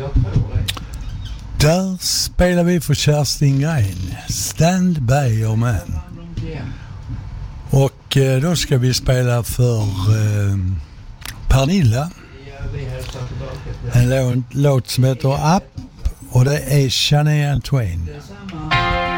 Jag tror det. Där spelar vi för Kerstin Grein, Stand by your man. Och då ska vi spela för Pernilla. En låt som heter Up, och det är Shania Twain.